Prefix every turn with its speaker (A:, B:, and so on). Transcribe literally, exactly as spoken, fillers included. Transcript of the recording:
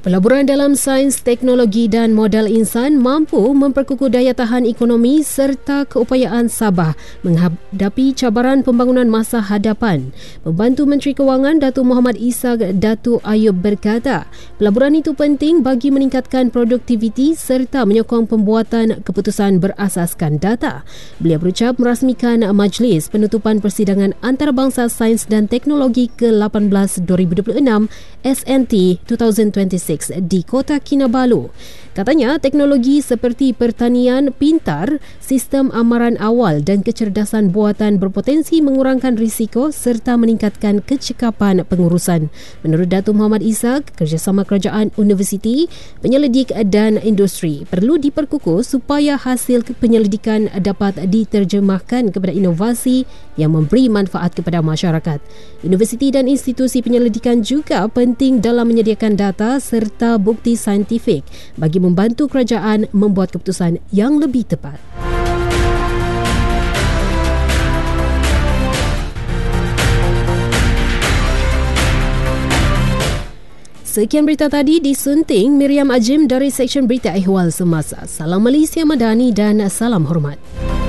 A: Pelaburan dalam sains, teknologi dan modal insan mampu memperkukuh daya tahan ekonomi serta keupayaan Sabah menghadapi cabaran pembangunan masa hadapan. Pembantu Menteri Kewangan Datuk Muhammad Ishak Datuk Ayub berkata, pelaburan itu penting bagi meningkatkan produktiviti serta menyokong pembuatan keputusan berasaskan data. Beliau berucap merasmikan majlis penutupan persidangan antarabangsa sains dan teknologi ke lapan belas dua ribu dua puluh enam S N T dua ribu dua puluh enam di Kota Kinabalu. Katanya, teknologi seperti pertanian pintar, sistem amaran awal dan kecerdasan buatan berpotensi mengurangkan risiko serta meningkatkan kecekapan pengurusan. Menurut Datuk Muhammad Ishak, kerjasama kerajaan, universiti, penyelidik dan industri perlu diperkukuh supaya hasil penyelidikan dapat diterjemahkan kepada inovasi yang memberi manfaat kepada masyarakat. Universiti dan institusi penyelidikan juga penting dalam menyediakan data serta bukti saintifik bagi membantu kerajaan membuat keputusan yang lebih tepat. Sekian berita tadi disunting Miriam Ajim dari Seksyen Berita Ehwal Semasa. Salam Malaysia Madani dan salam hormat.